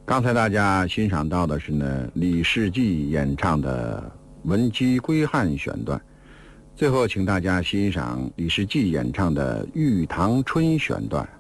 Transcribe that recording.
刚才大家欣赏到的是呢李世济演唱的《闻鸡归汉》选段，最后请大家欣赏李世济演唱的《玉堂春》选段。